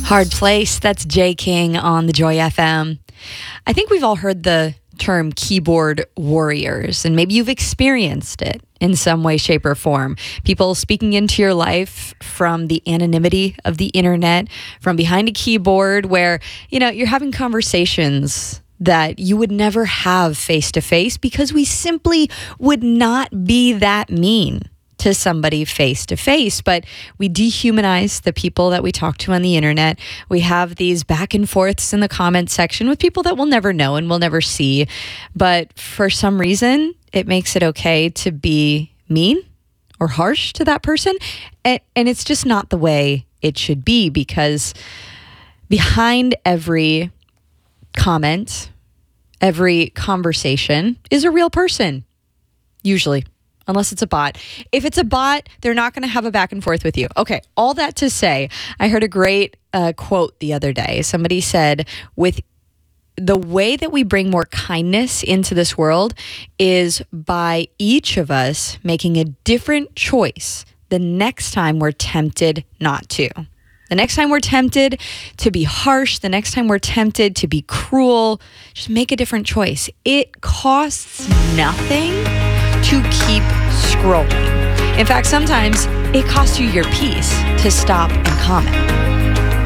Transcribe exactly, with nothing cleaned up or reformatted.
Hard Place. That's Jay King on the Joy F M. I think we've all heard the term keyboard warriors, and maybe you've experienced it in some way, shape, or form. People speaking into your life from the anonymity of the internet, from behind a keyboard where, you know, you're having conversations that you would never have face to face because we simply would not be that mean to somebody face to face, but we dehumanize the people that we talk to on the internet. We have these back and forths in the comment section with people that we'll never know and we'll never see. But for some reason, it makes it okay to be mean or harsh to that person. And, and it's just not the way it should be, because behind every comment, every conversation is a real person, usually. Unless it's a bot. If it's a bot, they're not going to have a back and forth with you. Okay, all that to say, I heard a great uh, quote the other day. Somebody said, with the way that we bring more kindness into this world is by each of us making a different choice the next time we're tempted not to. The next time we're tempted to be harsh, the next time we're tempted to be cruel, just make a different choice. It costs nothing to keep scrolling. In fact, sometimes it costs you your peace to stop and comment.